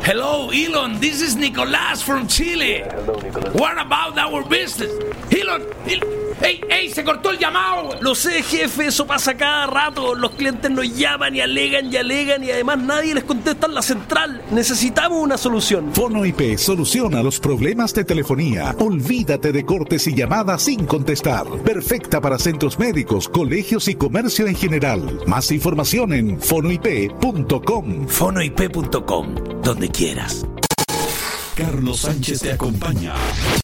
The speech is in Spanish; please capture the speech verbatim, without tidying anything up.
Hello, Elon. This is Nicolás from Chile. Hello, Nicolás. What about our business? Elon, Elon. ¡Ey, ey! ¡Se cortó el llamado! Lo sé, jefe, eso pasa cada rato. Los clientes nos llaman y alegan y alegan y además nadie les contesta en la central. Necesitamos una solución. Fono I P soluciona los problemas de telefonía. Olvídate de cortes y llamadas sin contestar. Perfecta para centros médicos, colegios y comercio en general. Más información en fono i p punto com. fono i p punto com, donde quieras. Carlos Sánchez te acompaña